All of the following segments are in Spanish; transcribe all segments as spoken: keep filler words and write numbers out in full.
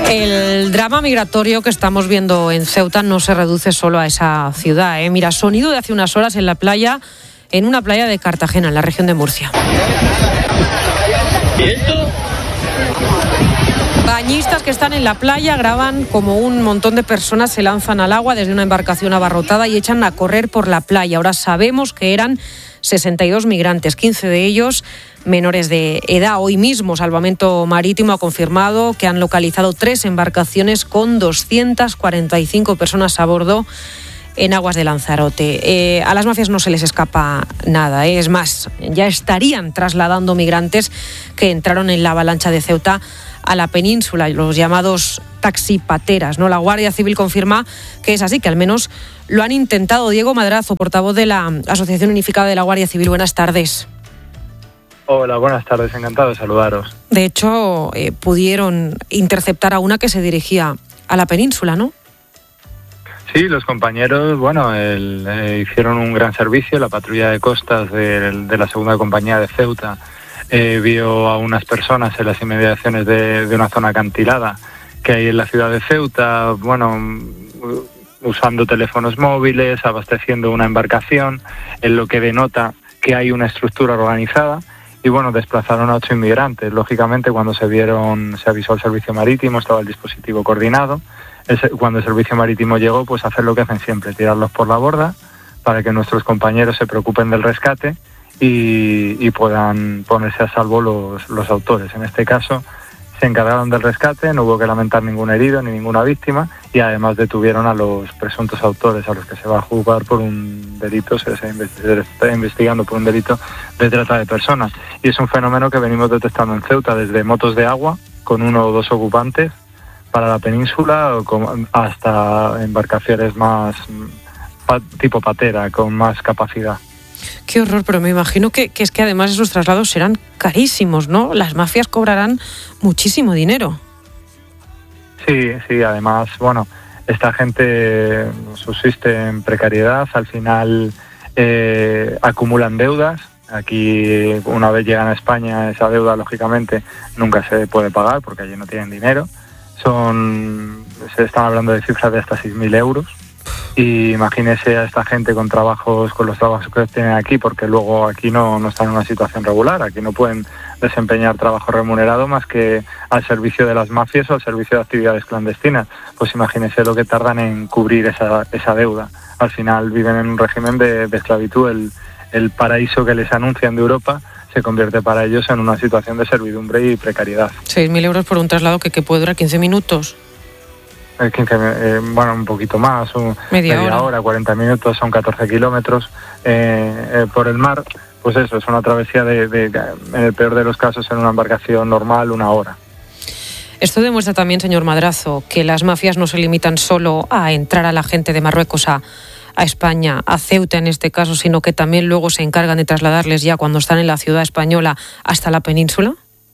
El drama migratorio que estamos viendo en Ceuta no se reduce solo a esa ciudad, ¿eh? Mira, sonido de hace unas horas en la playa, en una playa de Cartagena, en la región de Murcia. ¿Y esto? Bañistas que están en la playa graban como un montón de personas se lanzan al agua desde una embarcación abarrotada y echan a correr por la playa. Ahora sabemos que eran sesenta y dos migrantes, quince de ellos menores de edad. Hoy mismo Salvamento Marítimo ha confirmado que han localizado tres embarcaciones con doscientas cuarenta y cinco personas a bordo en aguas de Lanzarote. Eh, a las mafias no se les escapa nada, ¿eh? Es más, ya estarían trasladando migrantes que entraron en la avalancha de Ceuta a la península, los llamados taxipateras, ¿no? La Guardia Civil confirma que es así, que al menos lo han intentado. Diego Madrazo, portavoz de la Asociación Unificada de la Guardia Civil. Buenas tardes. Hola, buenas tardes, encantado de saludaros. De hecho, eh, pudieron interceptar a una que se dirigía a la península, ¿no? Sí, los compañeros, bueno, el, eh, hicieron un gran servicio. La patrulla de costas de, de la segunda compañía de Ceuta eh, vio a unas personas en las inmediaciones de, de una zona acantilada que hay en la ciudad de Ceuta, bueno, usando teléfonos móviles, abasteciendo una embarcación, en lo que denota que hay una estructura organizada. Y bueno, desplazaron a ocho inmigrantes. Lógicamente, cuando se vieron, se avisó al servicio marítimo, estaba el dispositivo coordinado. Ese, cuando el servicio marítimo llegó, pues hacer lo que hacen siempre, tirarlos por la borda para que nuestros compañeros se preocupen del rescate y, y puedan ponerse a salvo los, los autores. En este caso, se encargaron del rescate, no hubo que lamentar ningún herido ni ninguna víctima y además detuvieron a los presuntos autores, a los que se va a juzgar por un delito, se está investigando por un delito de trata de personas. Y es un fenómeno que venimos detectando en Ceuta, desde motos de agua con uno o dos ocupantes para la península hasta embarcaciones más tipo patera, con más capacidad. Qué horror, pero me imagino que, que es que además esos traslados serán carísimos, ¿no? Las mafias cobrarán muchísimo dinero. Sí, sí, además, bueno, esta gente subsiste en precariedad, al final eh, acumulan deudas. Aquí, una vez llegan a España, esa deuda, lógicamente, nunca se puede pagar porque allí no tienen dinero. Son, se están hablando de cifras de hasta seis mil euros. Y imagínese a esta gente con trabajos, con los trabajos que tienen aquí, porque luego aquí no, no están en una situación regular, aquí no pueden desempeñar trabajo remunerado más que al servicio de las mafias o al servicio de actividades clandestinas. Pues imagínese lo que tardan en cubrir esa, esa deuda. Al final viven en un régimen de, de esclavitud. El, el paraíso que les anuncian de Europa se convierte para ellos en una situación de servidumbre y precariedad. seis mil euros por un traslado que, que puede durar quince minutos. quince, eh, bueno, un poquito más, un, media, media hora. hora, cuarenta minutos, son catorce kilómetros eh, eh, por el mar. Pues eso, es una travesía de, de, de, en el peor de los casos, en una embarcación normal, una hora. Esto demuestra también, señor Madrazo, que las mafias no se limitan solo a entrar a la gente de Marruecos a, a España, a Ceuta en este caso, sino que también luego se encargan de trasladarles ya cuando están en la ciudad española hasta la península.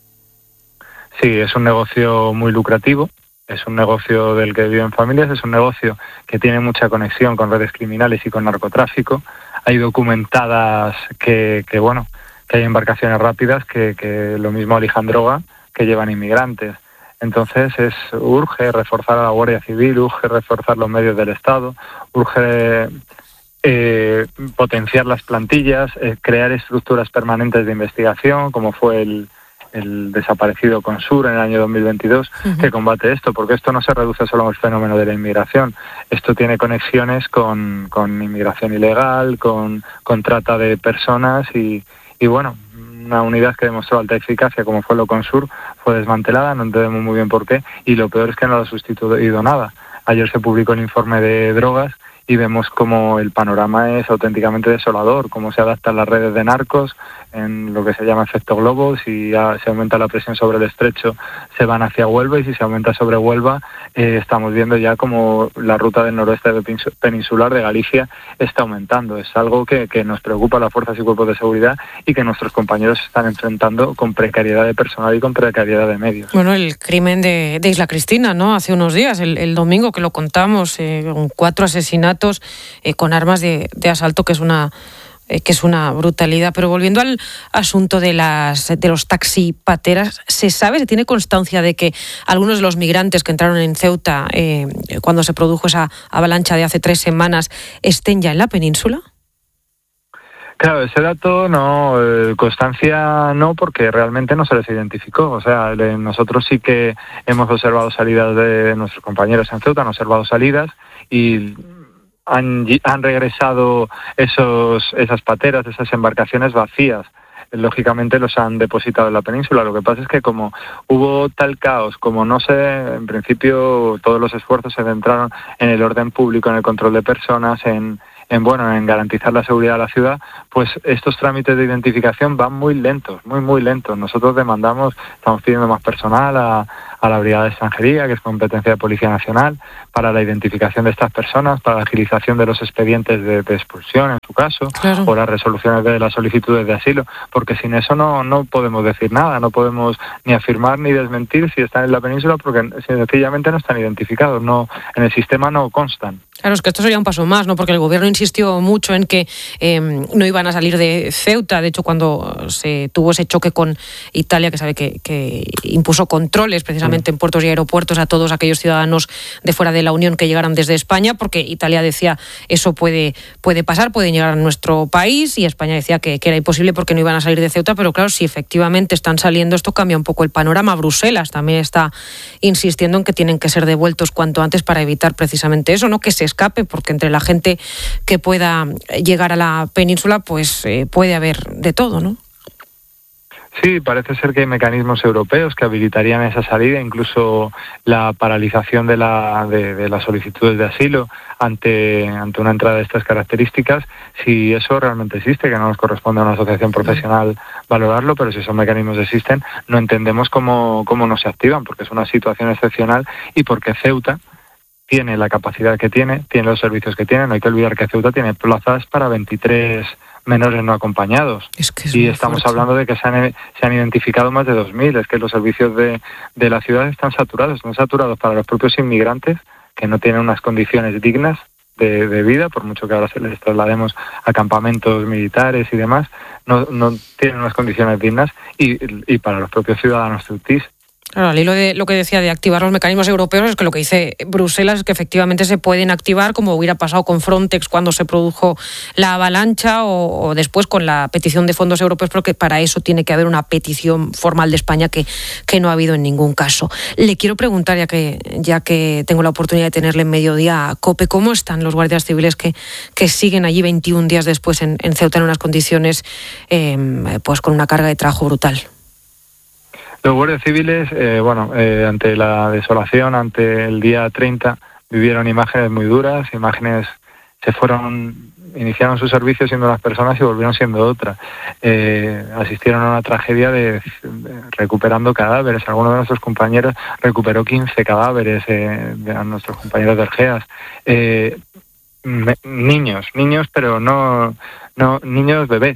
Sí, es un negocio muy lucrativo. Es un negocio del que viven familias, es un negocio que tiene mucha conexión con redes criminales y con narcotráfico. Hay documentadas que, que bueno, que hay embarcaciones rápidas que, que lo mismo alijan droga que llevan inmigrantes. Entonces es urge reforzar a la Guardia Civil, urge reforzar los medios del Estado, urge eh, potenciar las plantillas, eh, crear estructuras permanentes de investigación, como fue el el desaparecido Consur en el año dos mil veintidós, uh-huh. que combate esto, porque esto no se reduce solo al fenómeno de la inmigración, esto tiene conexiones con, con inmigración ilegal, con, con trata de personas y, y bueno, una unidad que demostró alta eficacia como fue lo Consur fue desmantelada, no entendemos muy bien por qué, y lo peor es que no lo ha sustituido nada. Ayer se publicó el informe de drogas y vemos cómo el panorama es auténticamente desolador, cómo se adaptan las redes de narcos en lo que se llama efecto globo. Si ya se aumenta la presión sobre el estrecho, se van hacia Huelva, y si se aumenta sobre Huelva, eh, estamos viendo ya como la ruta del noroeste peninsular de Galicia está aumentando. Es algo que, que nos preocupa a las fuerzas y cuerpos de seguridad y que nuestros compañeros están enfrentando con precariedad de personal y con precariedad de medios. Bueno, el crimen de, de Isla Cristina, ¿no? Hace unos días, el, el domingo que lo contamos, eh, con cuatro asesinatos eh, con armas de, de asalto, que es una eh, que es una brutalidad. Pero volviendo al asunto de las de los taxipateras, ¿se sabe, se tiene constancia de que algunos de los migrantes que entraron en Ceuta eh, cuando se produjo esa avalancha de hace tres semanas estén ya en la península? Claro, ese dato no, eh, constancia no, porque realmente no se les identificó. O sea, le, nosotros sí que hemos observado salidas de nuestros compañeros en Ceuta, han observado salidas y han, han regresado esos esas pateras, esas embarcaciones vacías. Lógicamente los han depositado en la península. Lo que pasa es que como hubo tal caos, como no sé, en principio todos los esfuerzos se centraron en el orden público, en el control de personas, en en bueno, en garantizar la seguridad de la ciudad, pues estos trámites de identificación van muy lentos, muy, muy lentos. Nosotros demandamos, estamos pidiendo más personal a, a la Brigada de Extranjería, que es competencia de Policía Nacional, para la identificación de estas personas, para la agilización de los expedientes de, de expulsión, en su caso, claro, o las resoluciones de las solicitudes de asilo, porque sin eso no, no podemos decir nada, no podemos ni afirmar ni desmentir si están en la península, porque sencillamente no están identificados, no, en el sistema no constan. Claro, es que esto sería un paso más, ¿no? Porque el gobierno insistió mucho en que eh, no iban a salir de Ceuta. De hecho, cuando se tuvo ese choque con Italia, que sabe que, que impuso controles precisamente en puertos y aeropuertos a todos aquellos ciudadanos de fuera de la Unión que llegaran desde España, porque Italia decía eso puede, puede pasar, pueden llegar a nuestro país, y España decía que, que era imposible porque no iban a salir de Ceuta. Pero claro, si efectivamente están saliendo, esto cambia un poco el panorama. Bruselas también está insistiendo en que tienen que ser devueltos cuanto antes para evitar precisamente eso, ¿no? Que se escape, porque entre la gente que pueda llegar a la península, pues eh, puede haber de todo, ¿no? Sí, parece ser que hay mecanismos europeos que habilitarían esa salida, incluso la paralización de, la, de, de las solicitudes de asilo ante, ante una entrada de estas características. Si eso realmente existe, que no nos corresponde a una asociación profesional valorarlo, pero si esos mecanismos existen, no entendemos cómo, cómo no se activan, porque es una situación excepcional y porque Ceuta tiene la capacidad que tiene, tiene los servicios que tiene. No hay que olvidar que Ceuta tiene plazas para veintitrés menores no acompañados. Es que es y estamos fuerte. Hablando de que se han, se han identificado más de dos mil. Es que los servicios de, de la ciudad están saturados. Están saturados para los propios inmigrantes, que no tienen unas condiciones dignas de, de vida, por mucho que ahora se les traslademos a campamentos militares y demás, no, no tienen unas condiciones dignas. Y, y para los propios ciudadanos ceutíes. Claro, al hilo de lo que decía de activar los mecanismos europeos, es que lo que dice Bruselas es que efectivamente se pueden activar, como hubiera pasado con Frontex cuando se produjo la avalancha, o, o después con la petición de fondos europeos, porque para eso tiene que haber una petición formal de España que, que no ha habido en ningún caso. Le quiero preguntar, ya que ya que tengo la oportunidad de tenerle en Mediodía a COPE, ¿cómo están los guardias civiles que, que siguen allí veintiún días después en, en Ceuta en unas condiciones eh, pues con una carga de trabajo brutal? Los guardias civiles, eh, bueno, eh, ante la desolación, ante el día treinta, vivieron imágenes muy duras, imágenes, se fueron, iniciaron su servicio siendo unas personas y volvieron siendo otras. Eh, asistieron a una tragedia de, de recuperando cadáveres. Alguno de nuestros compañeros recuperó quince cadáveres, eh, de nuestros compañeros del GEAS. Eh, me, niños, niños, pero no, no niños bebés.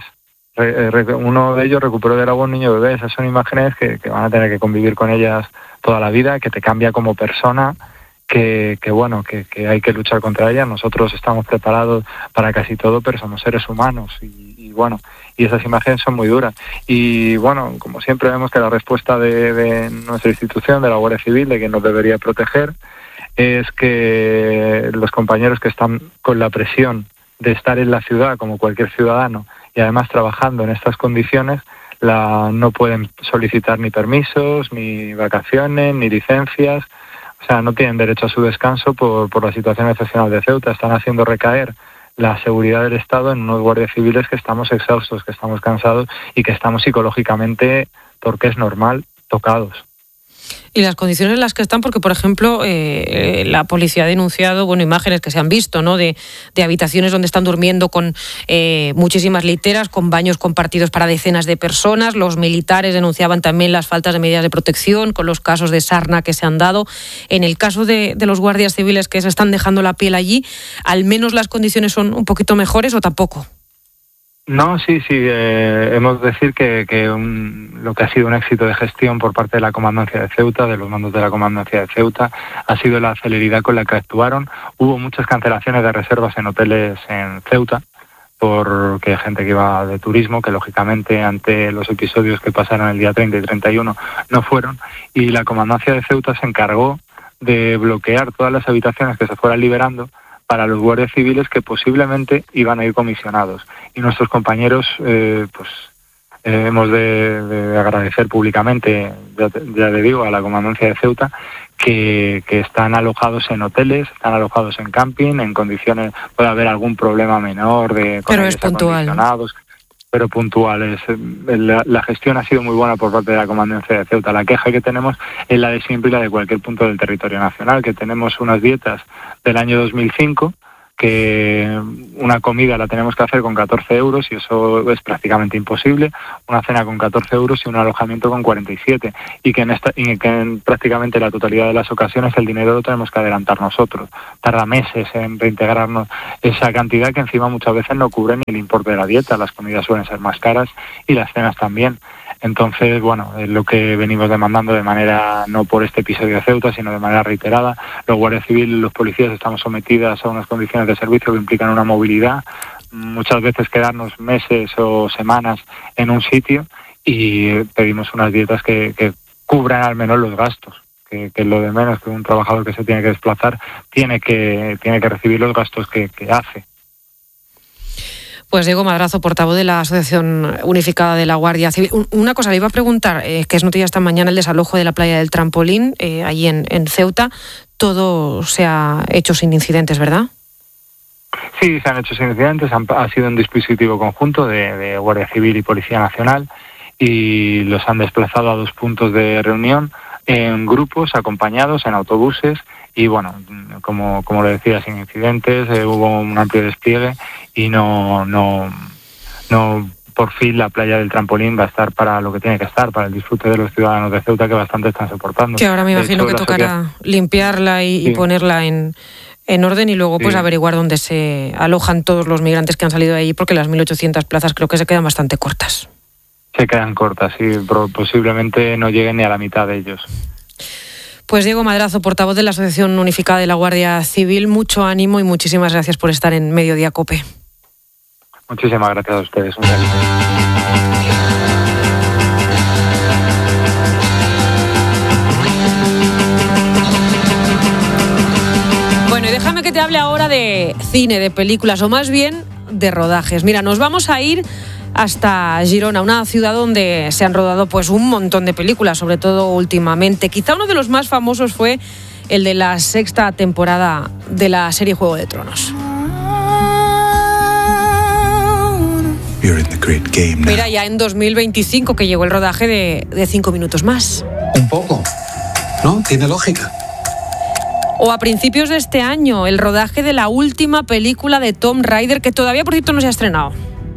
Uno de ellos recuperó del agua un niño bebé. Esas son imágenes que, que van a tener que convivir con ellas toda la vida, que te cambia como persona, que, que bueno, que, que hay que luchar contra ellas. Nosotros estamos preparados para casi todo, pero somos seres humanos y, y bueno, y esas imágenes son muy duras. Y bueno, como siempre vemos que la respuesta de, de nuestra institución, de la Guardia Civil, de quien nos debería proteger, es que los compañeros que están con la presión de estar en la ciudad como cualquier ciudadano y además trabajando en estas condiciones, la, no pueden solicitar ni permisos, ni vacaciones, ni licencias. O sea, no tienen derecho a su descanso por, por la situación excepcional de Ceuta. Están haciendo recaer la seguridad del Estado en unos guardias civiles que estamos exhaustos, que estamos cansados y que estamos psicológicamente, porque es normal, tocados. Y las condiciones en las que están, porque, por ejemplo, eh, la policía ha denunciado, bueno, imágenes que se han visto, ¿no?, de, de habitaciones donde están durmiendo con eh, muchísimas literas, con baños compartidos para decenas de personas. Los militares denunciaban también las faltas de medidas de protección con los casos de sarna que se han dado. En el caso de, de los guardias civiles que se están dejando la piel allí, ¿al menos las condiciones son un poquito mejores o tampoco? No, sí, sí. Eh, hemos de decir que, que un, lo que ha sido un éxito de gestión por parte de la Comandancia de Ceuta, de los mandos de la Comandancia de Ceuta, ha sido la celeridad con la que actuaron. Hubo muchas cancelaciones de reservas en hoteles en Ceuta, porque hay gente que iba de turismo, que lógicamente ante los episodios que pasaron el día treinta y treinta y uno no fueron, y la comandancia de Ceuta se encargó de bloquear todas las habitaciones que se fueran liberando para los guardias civiles que posiblemente iban a ir comisionados. Y nuestros compañeros, eh, pues eh, hemos de, de agradecer públicamente, ya, te, ya le digo, a la comandancia de Ceuta, que, que están alojados en hoteles, están alojados en camping, en condiciones, puede haber algún problema menor de con pero es puntual, pero puntuales. La, la gestión ha sido muy buena por parte de la comandancia de Ceuta. La queja que tenemos es la de siempre y la de cualquier punto del territorio nacional, que tenemos unas dietas del año dos mil cinco, que una comida la tenemos que hacer con catorce euros y eso es prácticamente imposible, una cena con catorce euros y un alojamiento con cuarenta y siete, y que en, esta, y que en prácticamente la totalidad de las ocasiones el dinero lo tenemos que adelantar nosotros. Tarda meses en reintegrarnos esa cantidad que encima muchas veces no cubre ni el importe de la dieta. Las comidas suelen ser más caras y las cenas también. Entonces, bueno, es lo que venimos demandando de manera, no por este episodio de Ceuta, sino de manera reiterada. Los guardias civiles, los policías estamos sometidas a unas condiciones de servicio que implican una movilidad, muchas veces quedarnos meses o semanas en un sitio, y pedimos unas dietas que, que cubran al menos los gastos, que, que es lo de menos, que un trabajador que se tiene que desplazar tiene que, tiene que recibir los gastos que, que hace. Pues Diego Madrazo, portavoz de la Asociación Unificada de la Guardia Civil. Una cosa, le iba a preguntar, eh, que es noticia esta mañana el desalojo de la playa del Trampolín, eh, allí en, en Ceuta. Todo se ha hecho sin incidentes, ¿verdad? Sí, se han hecho sin incidentes. Han, ha sido un dispositivo conjunto de, de Guardia Civil y Policía Nacional, y los han desplazado a dos puntos de reunión en grupos, acompañados en autobuses, y bueno, como como lo decía, sin incidentes. Eh, hubo un amplio despliegue y no no no por fin la playa del Trampolín va a estar para lo que tiene que estar, para el disfrute de los ciudadanos de Ceuta, que bastante están soportando. Que ahora me imagino hecho, que tocará sociedad... limpiarla y, sí. y ponerla en en orden, y luego pues sí. averiguar dónde se alojan todos los migrantes que han salido de ahí, porque las mil ochocientas plazas creo que se quedan bastante cortas. Se quedan cortas, sí, pero posiblemente no lleguen ni a la mitad de ellos. Pues Diego Madrazo, portavoz de la Asociación Unificada de la Guardia Civil, mucho ánimo y muchísimas gracias por estar en Mediodía COPE. Muchísimas gracias a ustedes. Un saludo. Bueno, y déjame que te hable ahora de cine, de películas, o más bien de rodajes. Mira, nos vamos a ir hasta Girona, una ciudad donde se han rodado pues un montón de películas, sobre todo últimamente. Quizá uno de los más famosos fue el de la sexta temporada de la serie Juego de Tronos. Mira, ya en dos mil veinticinco que llegó el rodaje de, de Cinco minutos más. Un poco, ¿no? Tiene lógica. O a principios de este año, el rodaje de la última película de Tomb Raider, que todavía, por cierto, no se ha estrenado.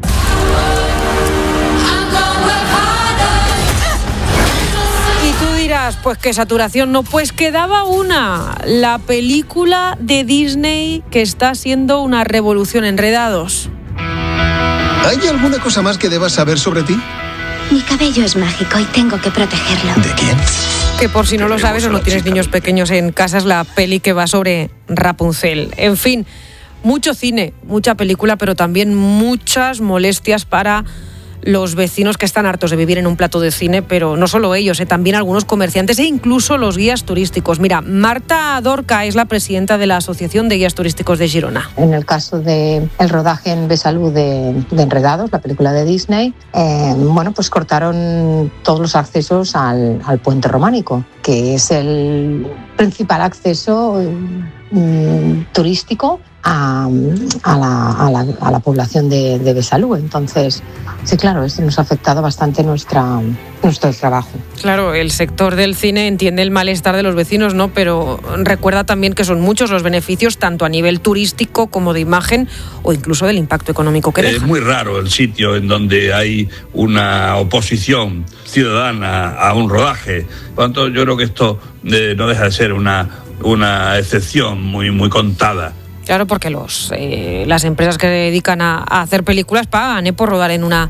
Pues qué saturación, no, pues quedaba una, la película de Disney que está siendo una revolución, Enredados. ¿Hay alguna cosa más que debas saber sobre ti? Mi cabello es mágico y tengo que protegerlo. ¿De quién? Que por si no lo sabes o no tienes niños pequeños en casa, es la peli que va sobre Rapunzel. En fin, mucho cine, mucha película, pero también muchas molestias para los vecinos que están hartos de vivir en un plato de cine, pero no solo ellos, eh, también algunos comerciantes e incluso los guías turísticos. Mira, Marta Dorca es la presidenta de la Asociación de Guías Turísticos de Girona. En el caso del rodaje en Besalú de, de Enredados, la película de Disney, eh, bueno, pues cortaron todos los accesos al, al puente románico, que es el principal acceso mm, turístico a, a, la, a, la, a la población de, de Besalú. Entonces, sí, claro, esto nos ha afectado bastante nuestra, nuestro trabajo. Claro, el sector del cine entiende el malestar de los vecinos, ¿no? Pero recuerda también que son muchos los beneficios, tanto a nivel turístico como de imagen, o incluso del impacto económico que deja. Es muy raro el sitio en donde hay una oposición ciudadana a un rodaje. Por lo tanto, yo creo que esto eh, no deja de ser una, una excepción muy, muy contada. Claro, porque los, eh, las empresas que se dedican a, a hacer películas pagan eh, por rodar en una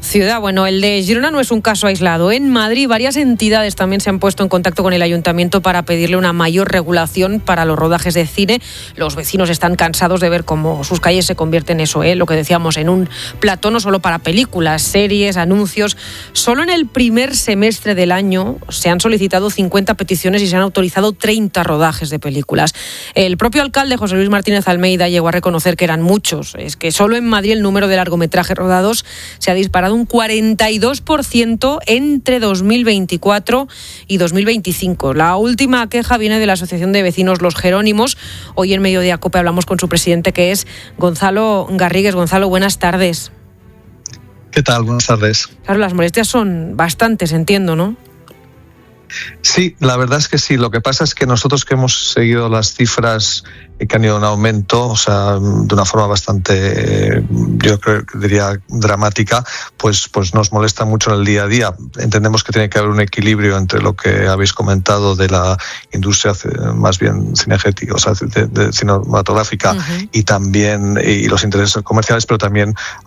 ciudad. Bueno, el de Girona no es un caso aislado. En Madrid varias entidades también se han puesto en contacto con el ayuntamiento para pedirle una mayor regulación para los rodajes de cine. Los vecinos están cansados de ver cómo sus calles se convierten en eso, ¿eh? Lo que decíamos, en un plató no solo para películas, series, anuncios. Solo en el primer semestre del año se han solicitado cincuenta peticiones y se han autorizado treinta rodajes de películas. El propio alcalde, José Luis Martínez Almeida, llegó a reconocer que eran muchos. Es que solo en Madrid el número de largometrajes rodados se ha disparado un cuarenta y dos por ciento entre dos mil veinticuatro y dos mil veinticinco. La última queja viene de la Asociación de Vecinos Los Jerónimos. Hoy en Mediodía Cope hablamos con su presidente, que es Gonzalo Garrigues. Gonzalo, buenas tardes. ¿Qué tal? Buenas tardes. Claro, las molestias son bastantes, entiendo, ¿no? Sí, la verdad es que sí. Lo que pasa es que nosotros que hemos seguido las cifras que han ido en aumento, o sea, de una forma bastante, yo creo que diría dramática, pues, pues nos molesta mucho en el día a día. Entendemos que tiene que haber un equilibrio entre lo que habéis comentado de la industria más bien cinegética, o sea, de, de cinematográfica, uh-huh. y también y los intereses comerciales, pero también